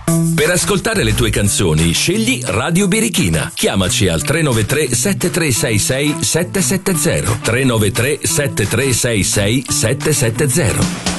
Per ascoltare le tue canzoni, scegli Radio Birichina. Chiamaci al 393 7366 770. 393 7366 770.